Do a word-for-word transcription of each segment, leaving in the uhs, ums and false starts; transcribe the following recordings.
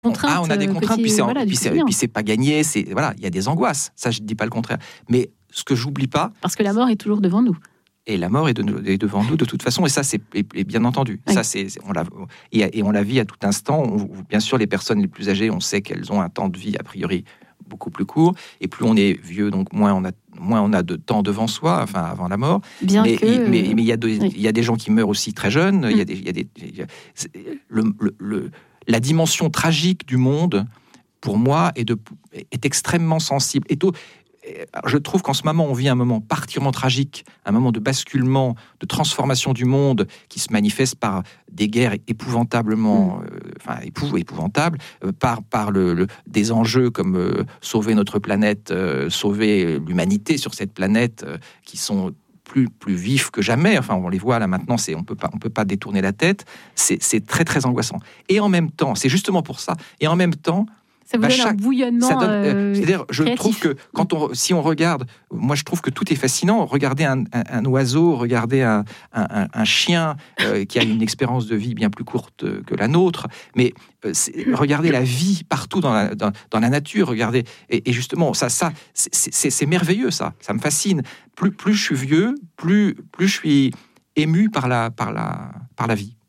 contraintes. Ah, on a des contraintes, petit, puis c'est, voilà, puis, c'est, puis c'est pas gagné, c'est, voilà, il y a des angoisses, ça je ne dis pas le contraire. Mais ce que j'oublie pas... Parce que la mort est toujours devant nous. Et la mort est, de, est devant nous de toute façon, et ça c'est et, et bien entendu. Oui. Ça c'est on l'a et, et on la vit à tout instant. On, bien sûr, les personnes les plus âgées, on sait qu'elles ont un temps de vie a priori beaucoup plus court, et plus on est vieux, donc moins on a moins on a de temps devant soi, enfin avant la mort. Bien mais, que il, mais mais il y a de, oui. il y a des gens qui meurent aussi très jeunes. Mm. Il y a des il y a des il y a, le, le, le la dimension tragique du monde pour moi est de est extrêmement sensible. Et tout, je trouve qu'en ce moment, on vit un moment particulièrement tragique, un moment de basculement, de transformation du monde qui se manifeste par des guerres épouvantablement, mmh. euh, enfin épou- épouvantables, euh, par, par le, le, des enjeux comme euh, sauver notre planète, euh, sauver l'humanité sur cette planète, euh, qui sont plus, plus vifs que jamais. Enfin, on les voit là maintenant, c'est, on peut pas, on peut pas détourner la tête. C'est, c'est très, très angoissant. Et en même temps, c'est justement pour ça, et en même temps, ça vous bah, donne chaque, un bouillonnement ça donne, euh, c'est-à-dire, je créatif. trouve que quand on, si on regarde, moi je trouve que tout est fascinant. Regardez un, un, un oiseau, regardez un, un, un chien euh, qui a une expérience de vie bien plus courte que la nôtre. Mais euh, regardez la vie partout dans la, dans, dans la nature. Regardez, et, et justement, ça, ça, c'est, c'est, c'est merveilleux, ça. Ça me fascine. Plus, plus je suis vieux, plus, plus je suis ému par la, par la, par la vie.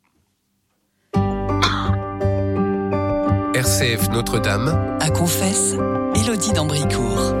R C F Notre-Dame. À Confesse, Élodie d'Ambricourt.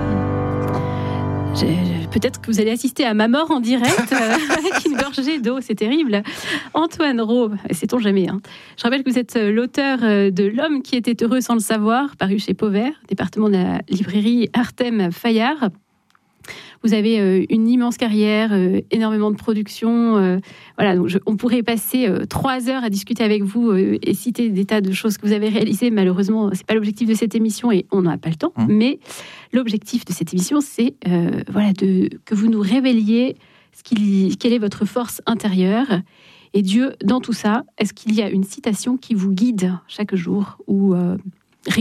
Je, peut-être que vous allez assister à ma mort en direct euh, avec une gorgée d'eau, c'est terrible. Antoine Rau, sait-on jamais. Hein. Je rappelle que vous êtes l'auteur de L'homme qui était heureux sans le savoir, paru chez Pauvert, département de la librairie Artem Fayard. Vous avez euh, une immense carrière, euh, énormément de production. Euh, voilà, donc je, on pourrait passer euh, trois heures à discuter avec vous euh, et citer des tas de choses que vous avez réalisées. Malheureusement, c'est pas l'objectif de cette émission et on n'en a pas le temps. Mmh. Mais l'objectif de cette émission, c'est euh, voilà, de, que vous nous révéliez ce qu'il, quelle est votre force intérieure. Et Dieu, dans tout ça, est-ce qu'il y a une citation qui vous guide chaque jour ou euh, régulièrement ?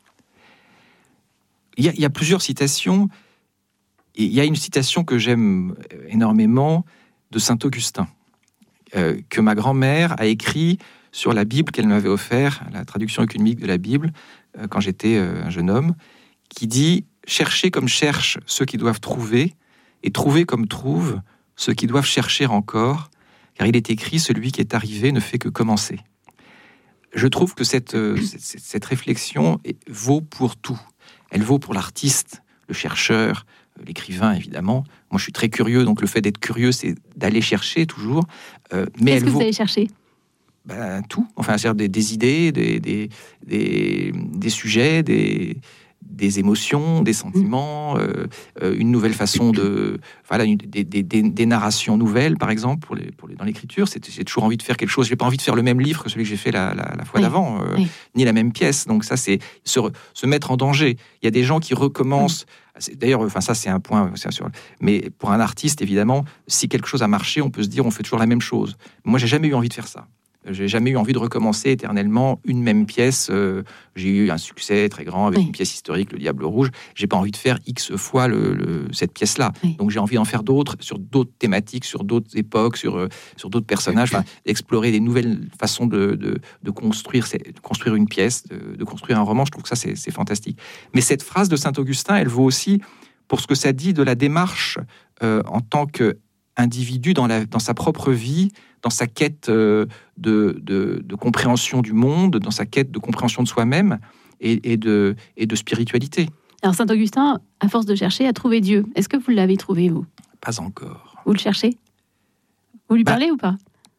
Il y a, il y a plusieurs citations. Il y a une citation que j'aime énormément de saint Augustin, euh, que ma grand-mère a écrit sur la Bible qu'elle m'avait offert, la traduction œcuménique de la Bible, euh, quand j'étais euh, un jeune homme, qui dit « Cherchez comme cherchent ceux qui doivent trouver, et trouvez comme trouvent ceux qui doivent chercher encore, car il est écrit « Celui qui est arrivé ne fait que commencer ». Je trouve que cette, euh, cette, cette réflexion vaut pour tout. Elle vaut pour l'artiste, le chercheur, l'écrivain, évidemment. Moi, je suis très curieux, donc le fait d'être curieux, c'est d'aller chercher toujours. Euh, mais Qu'est-ce que vaut... vous allez chercher ? Ben, tout. Enfin, c'est-à-dire des, des idées, des, des, des, des sujets, des, des émotions, des sentiments, euh, euh, une nouvelle façon de... Voilà, une, des, des, des, des narrations nouvelles, par exemple, pour les, pour les, dans l'écriture. C'est, j'ai toujours envie de faire quelque chose. J'ai pas envie de faire le même livre que celui que j'ai fait la, la, la fois oui. d'avant, euh, oui. ni la même pièce. Donc ça, c'est se, se mettre en danger. Il y a des gens qui recommencent... C'est, d'ailleurs, enfin, ça, c'est un point... C'est sûr. Mais pour un artiste, évidemment, si quelque chose a marché, on peut se dire on fait toujours la même chose. Moi, j'ai jamais eu envie de faire ça. J'ai jamais eu envie de recommencer éternellement une même pièce. Euh, j'ai eu un succès très grand avec oui. une pièce historique, Le Diable Rouge. J'ai pas envie de faire X fois le, le, cette pièce-là. Oui. Donc j'ai envie d'en faire d'autres sur d'autres thématiques, sur d'autres époques, sur, euh, sur d'autres personnages. Enfin, explorer des nouvelles façons de, de, de, construire, de construire une pièce, de, de construire un roman. Je trouve que ça, c'est, c'est fantastique. Mais cette phrase de saint Augustin, elle vaut aussi pour ce que ça dit de la démarche euh, en tant qu'individu dans, la, dans sa propre vie, dans sa quête de, de, de compréhension du monde, dans sa quête de compréhension de soi-même et, et, de, et de spiritualité. Alors Saint Augustin, à force de chercher, a trouvé Dieu. Est-ce que vous l'avez trouvé, vous ? Pas encore. Vous le cherchez ? Vous lui bah, parlez ou pas ?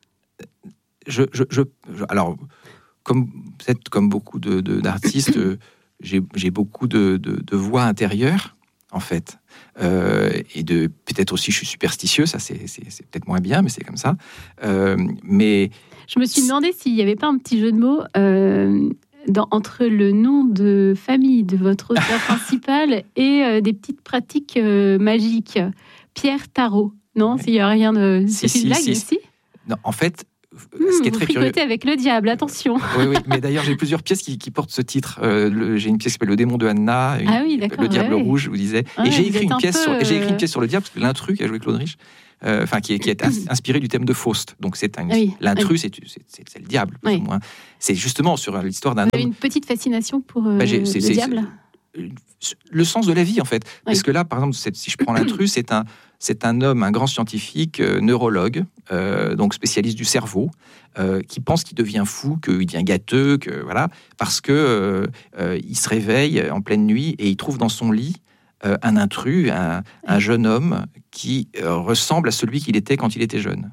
je, je, je, je, Alors, comme, peut-être comme beaucoup de, de, d'artistes, j'ai, j'ai beaucoup de, de, de voix intérieures, en fait. Euh, et de peut-être aussi je suis superstitieux, ça c'est, c'est, c'est peut-être moins bien, mais c'est comme ça. Euh, mais je me suis demandé s'il n'y avait pas un petit jeu de mots euh, dans, entre le nom de famille de votre auteur principal et euh, des petites pratiques euh, magiques. Pierre Tarot, non, ouais. S'il n'y a rien de... Si, c'est si, une blague si, aussi. Non, en fait, Mmh, ce qui est vous très curieux. fricotez avec le diable, attention. Oui, oui, mais d'ailleurs, j'ai plusieurs pièces qui, qui portent ce titre. Euh, le, j'ai une pièce qui s'appelle Le démon de Anna, une, Ah oui, d'accord, Le diable ouais. rouge, je vous disais. Ah, et j'ai vous écrit, êtes une un pièce peu, sur, j'ai écrit une euh, pièce sur le diable, parce que l'intrus qui a joué Claude Rich, euh, enfin, qui, qui est ins- inspiré du thème de Faust. Donc, c'est un, Ah oui, l'intrus, c'est, c'est, c'est, c'est le diable, plus Oui. ou moins. C'est justement sur l'histoire d'un Vous avez homme. une petite fascination pour euh, Bah, j'ai- c'est- le c'est- diable. c'est- le sens de la vie, en fait. Parce Oui. que là, par exemple, c'est- si je prends l'intrus, c'est un, c'est un homme, un grand scientifique, euh, neurologue, euh, donc spécialiste du cerveau, euh, qui pense qu'il devient fou, qu'il devient gâteux, que voilà, parce que euh, euh, il se réveille en pleine nuit et il trouve dans son lit euh, un intrus, un, un jeune homme qui euh, ressemble à celui qu'il était quand il était jeune.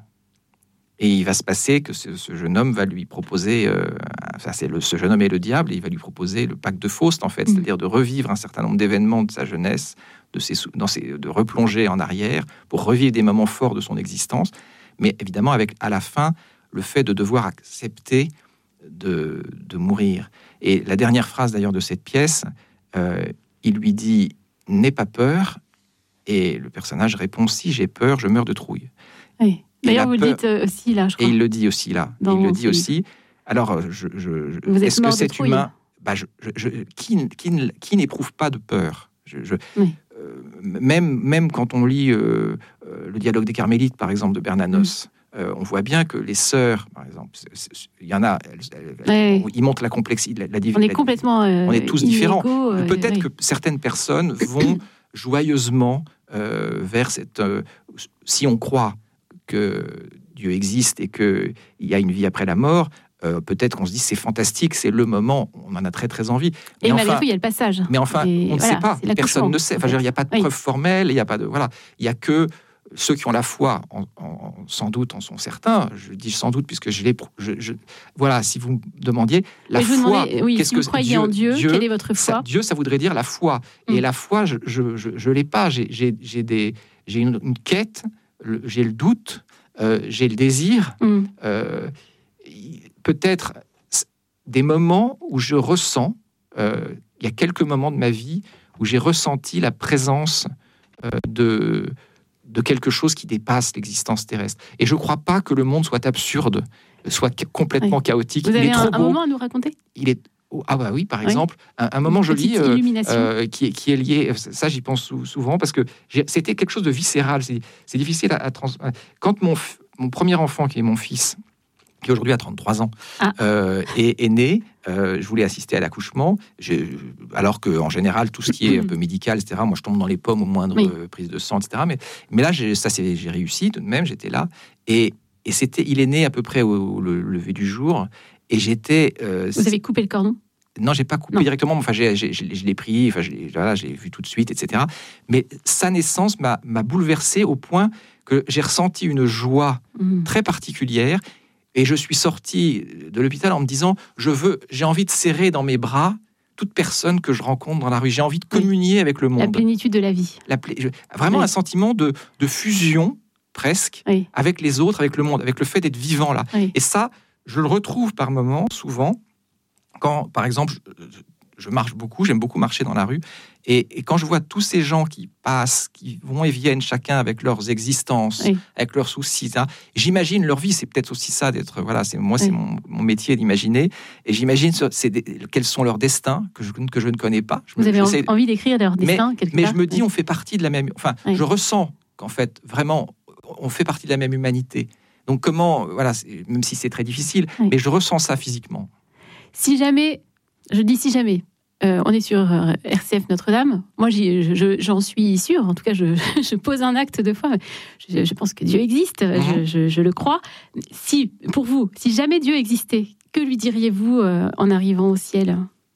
Et il va se passer que ce, ce jeune homme va lui proposer, euh, enfin, c'est le, ce jeune homme est le diable, et il va lui proposer le pacte de Faust, en fait, Mm. c'est-à-dire de revivre un certain nombre d'événements de sa jeunesse, de, ses, sou- dans ses, de replonger en arrière pour revivre des moments forts de son existence, mais évidemment avec à la fin le fait de devoir accepter de, de mourir. Et la dernière phrase d'ailleurs de cette pièce, euh, il lui dit « N'aie pas peur », et le personnage répond « Si j'ai peur, je meurs de trouille ». Oui. D'ailleurs, a vous le peur- dites euh, aussi là, je Et crois. il le dit aussi là. Dans il le ce dit livre. aussi. Alors, euh, je, je, je- Vous êtes est-ce que mort de c'est trouille. humain bah, je, je- je- qui, qui, n- qui n'éprouve pas de peur je, je- Oui. euh, même, même quand on lit euh, euh, le dialogue des Carmélites, par exemple, de Bernanos, Mm. euh, on voit bien que les sœurs, par exemple, c'est- c'est- il y en a, elles- elles- Ouais. ils montrent la complexité, la, la div- On est la- complètement. euh, on est tous différents. inégaux, euh, Peut-être oui. que certaines personnes vont joyeusement euh, vers cette... euh, si on croit que Dieu existe et qu'il y a une vie après la mort, euh, peut-être qu'on se dit c'est fantastique, c'est le moment, on en a très très envie. Mais Et malgré enfin, tout, il y a le passage. mais enfin Et on ne voilà, sait pas, c'est l'accouchement, personne ne sait. Enfin, en je veux dire, il fait. n'y a pas de Oui. preuve formelle, il n'y a pas de... Voilà, il y a que ceux qui ont la foi, en, en- sans doute en sont certains, je dis sans doute puisque je l'ai... Je, je- voilà, si vous me demandiez, la Mais je vous foi... demandais, oui, qu'est-ce si vous que croyez en Dieu, quelle est votre ça, foi? Dieu, ça voudrait dire la foi. Et Mm. la foi, je je, je, je l'ai pas. J'ai, j'ai, j'ai, des, j'ai une, une quête, le- j'ai le doute, euh, j'ai le désir. Mm. Euh, y- peut-être s- des moments où je ressens, euh, il y a quelques moments de ma vie où j'ai ressenti la présence euh, de, de quelque chose qui dépasse l'existence terrestre. Et je ne crois pas que le monde soit absurde, soit ca- complètement Oui. chaotique. Vous Il avez est un, trop un beau. moment à nous raconter? Il est oh, ah bah oui, par Oui. exemple, un, un moment Une joli petite euh, illumination. euh, qui, est, qui est lié. Ça, j'y pense sou- souvent parce que j'ai- c'était quelque chose de viscéral. C'est, c'est difficile à, à trans. Quand mon, f- mon premier enfant, qui est mon fils, qui aujourd'hui a trente-trois ans, Ah. euh, est, est né, euh, je voulais assister à l'accouchement. J'ai- alors que en général, tout ce qui est un peu médical, et cetera, moi, je tombe dans les pommes au moindre Oui. euh, prise de sang, et cetera. Mais, mais là, j'ai, ça, c'est, j'ai réussi tout de même. J'étais là et, et c'était, il est né à peu près au, au lever du jour. Et j'étais. euh, Vous avez coupé le cordon? non, j'ai pas coupé Non. directement. mais Enfin, j'ai, j'ai- je l'ai- je l'ai pris. Enfin, je l'ai, voilà, j'ai vu tout de suite, et cetera. Mais sa naissance m'a, m'a bouleversé au point que j'ai ressenti une joie Mm. très particulière. Et je suis sorti de l'hôpital en me disant, je veux, j'ai envie de serrer dans mes bras toute personne que je rencontre dans la rue. J'ai envie de Oui. communier avec le La monde. plénitude de la vie. La pla- je- vraiment Oui. un sentiment de, de fusion presque Oui. avec les autres, avec le monde, avec le fait d'être vivant là. Oui. Et ça, je le retrouve par moments, souvent, quand, par exemple, je, je marche beaucoup, j'aime beaucoup marcher dans la rue, et, et quand je vois tous ces gens qui passent, qui vont et viennent chacun avec leurs existences, Oui. avec leurs soucis, ça, j'imagine leur vie, c'est peut-être aussi ça d'être, voilà, c'est moi, c'est Oui. mon, mon métier d'imaginer, et j'imagine ce- c'est des- quels sont leurs destins que je, que je ne connais pas. Je Vous me- avez en- j'essaie- envie d'écrire leur mais, destin quelque mais part? je me dis, Oui. on fait partie de la même. Enfin, Oui. je ressens qu'en fait, vraiment, on fait partie de la même humanité. Donc, comment, voilà, c'est- même si c'est très difficile, Oui. mais je ressens ça physiquement. Si jamais, je dis si jamais, euh, on est sur euh, R C F Notre-Dame, moi j'y- je- je- j'en suis sûre, en tout cas je, je pose un acte de foi, je, je pense que Dieu existe, Mhm. je, je- je le crois. Si, pour vous, si jamais Dieu existait, que lui diriez-vous euh, en arrivant au ciel?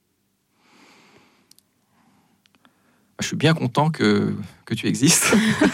Je suis bien content que, que tu existes.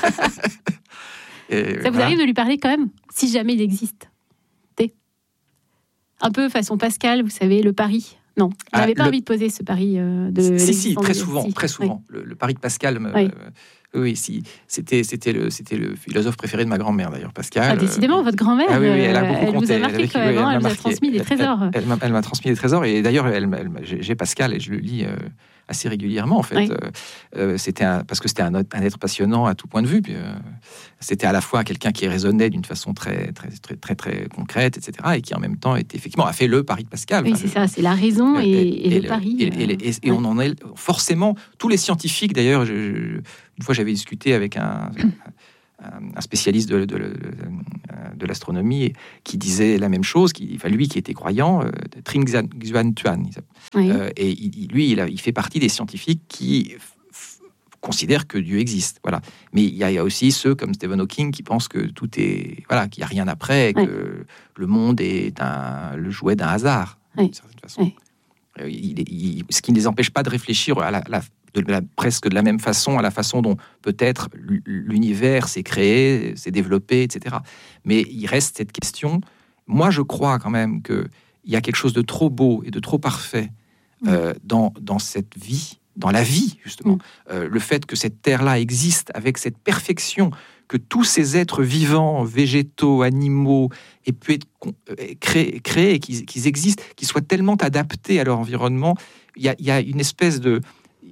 Et Ça vous voilà. arrive de lui parler quand même, si jamais il existe? T'es un peu façon Pascal, vous savez, le pari. Non, vous Ah, n'avez pas le- envie de poser ce pari euh, de Si, si, l'existence très de Dieu. souvent, Si, très oui. souvent. Le, le pari de Pascal me, Oui. me- Oui, si, c'était, c'était, le, c'était le philosophe préféré de ma grand-mère, d'ailleurs, Pascal. Ah, décidément, euh, votre grand-mère, ah, oui, oui, elle, a beaucoup elle compté. vous a marqué elle quand même, elle, elle vous a transmis des trésors. Elle, elle, elle, m'a, elle m'a transmis des trésors, et d'ailleurs, elle, elle, j'ai, j'ai Pascal, et je le lis euh, assez régulièrement, en fait. Oui. Euh, euh, c'était un, parce que c'était un, un être passionnant à tout point de vue, puis euh, c'était à la fois quelqu'un qui raisonnait d'une façon très, très, très, très, très concrète, et cetera, et qui, en même temps, était, effectivement, a fait le pari de Pascal. Oui, enfin, c'est je, ça, c'est la raison et, et, et, et le, le pari. Et, et, et, et, et ouais. on en est forcément, tous les scientifiques, d'ailleurs, je, je, une fois, j'avais discuté avec un, un, un spécialiste de, de, de, de l'astronomie qui disait la même chose, qui, enfin, lui qui était croyant, euh, Trinh Xuan Tuan. Oui. Euh, et il, lui, il, a, il fait partie des scientifiques qui f- considèrent que Dieu existe. Voilà. Mais il y, a, il y a aussi ceux comme Stephen Hawking qui pensent que tout est, voilà, qu'il n'y a rien après, et que oui. le monde est un, le jouet d'un hasard, oui. d'une certaine façon. Oui. Il, il, ce qui ne les empêche pas de réfléchir à la, la De la, presque de la même façon, à la façon dont peut-être l'univers s'est créé, s'est développé, et cetera. Mais il reste cette question. Moi, je crois quand même qu'il y a quelque chose de trop beau et de trop parfait mmh. euh, dans, dans cette vie, dans la vie, justement. Mmh. Euh, le fait que cette terre-là existe avec cette perfection, que tous ces êtres vivants, végétaux, animaux, aient pu être créés, créés, qu'ils, qu'ils existent, qu'ils soient tellement adaptés à leur environnement. Il y a, il y a une espèce de...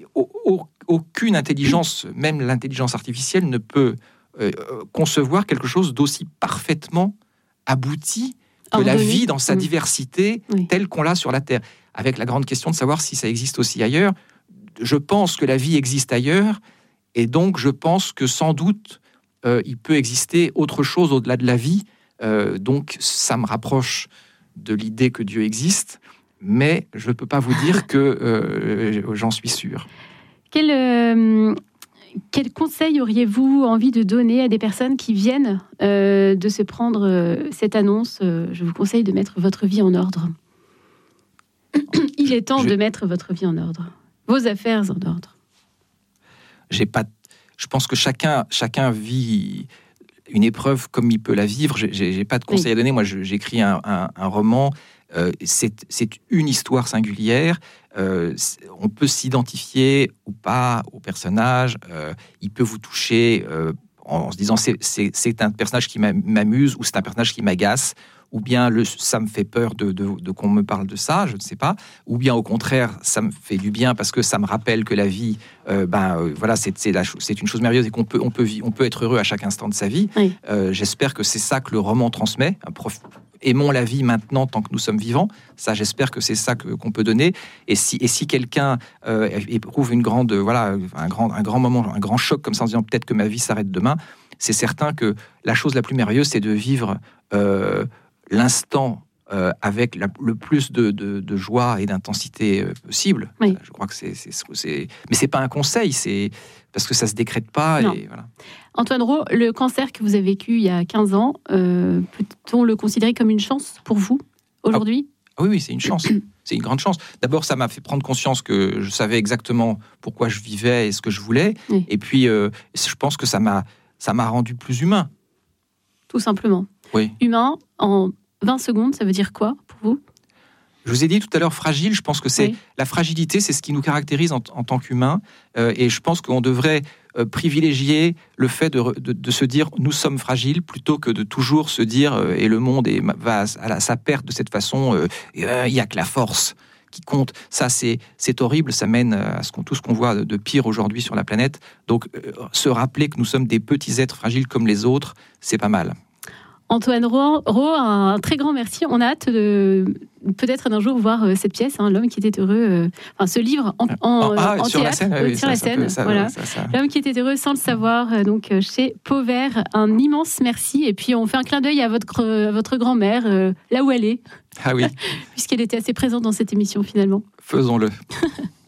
Aucune intelligence, même l'intelligence artificielle, ne peut euh, concevoir quelque chose d'aussi parfaitement abouti que Ordonné. La vie dans sa mmh. diversité oui. telle qu'on l'a sur la Terre. Avec la grande question de savoir si ça existe aussi ailleurs. Je pense que la vie existe ailleurs, et donc je pense que sans doute euh, il peut exister autre chose au-delà de la vie. Euh, donc ça me rapproche de l'idée que Dieu existe. Mais je ne peux pas vous dire que euh, j'en suis sûr. Quel, euh, quel conseil auriez-vous envie de donner à des personnes qui viennent euh, de se prendre euh, cette annonce euh, je vous conseille de mettre votre vie en ordre. Il est temps je... de mettre votre vie en ordre. Vos affaires en ordre. J'ai pas... Je pense que chacun, chacun vit... une épreuve comme il peut la vivre. J'ai, j'ai pas de conseil oui. à donner. Moi, je, j'écris un, un, un roman... Euh, c'est, c'est une histoire singulière. Euh, on peut s'identifier ou pas au personnage. Euh, il peut vous toucher euh, en, en se disant c'est, c'est, c'est un personnage qui m'amuse ou c'est un personnage qui m'agace. Ou bien le, ça me fait peur de, de, de qu'on me parle de ça, je ne sais pas. Ou bien au contraire, ça me fait du bien parce que ça me rappelle que la vie, euh, ben euh, voilà, c'est, c'est, la, c'est une chose merveilleuse et qu'on peut, on peut, on peut être heureux à chaque instant de sa vie. Oui. Euh, j'espère que c'est ça que le roman transmet. Un prof... Aimons la vie maintenant tant que nous sommes vivants. Ça, j'espère que c'est ça que, qu'on peut donner. Et si, et si quelqu'un euh, éprouve une grande, voilà, un grand, un grand moment, un grand choc comme ça en disant peut-être que ma vie s'arrête demain, c'est certain que la chose la plus merveilleuse, c'est de vivre euh, l'instant euh, avec la, le plus de, de, de joie et d'intensité euh, possible. Oui. Je crois que c'est, c'est, c'est... Mais c'est pas un conseil, c'est parce que ça se décrète pas. Et voilà. Antoine Rau, le cancer que vous avez vécu il y a quinze ans, euh, peut-on le considérer comme une chance pour vous aujourd'hui ? ah, Oui, oui, c'est une chance. C'est une grande chance. D'abord, ça m'a fait prendre conscience que je savais exactement pourquoi je vivais et ce que je voulais. Oui. Et puis, euh, je pense que ça m'a, ça m'a rendu plus humain. Tout simplement. Oui. Humain, en vingt secondes, ça veut dire quoi pour vous ? Je vous ai dit tout à l'heure fragile, je pense que c'est oui. la fragilité, c'est ce qui nous caractérise en, en tant qu'humains. Euh, et je pense qu'on devrait euh, privilégier le fait de, de, de se dire nous sommes fragiles plutôt que de toujours se dire euh, et le monde est, va à, à sa perte de cette façon. Euh, il euh, n'y a que la force qui compte. Ça, c'est, c'est horrible. Ça mène à ce qu'on, tout ce qu'on voit de, de pire aujourd'hui sur la planète. Donc, euh, se rappeler que nous sommes des petits êtres fragiles comme les autres, c'est pas mal. Antoine Rau, un très grand merci. On a hâte de peut-être d'un jour voir cette pièce, hein, L'homme qui était heureux, euh, enfin ce livre en, en, ah, en sur théâtre, la scène, oui, sur ça, la ça scène, peut, ça, voilà. Ça, ça. L'homme qui était heureux sans le savoir, donc chez Pauvert. Un immense merci. Et puis on fait un clin d'œil à votre à votre grand-mère, euh, là où elle est. Ah oui. Puisqu'elle était assez présente dans cette émission finalement. Faisons-le.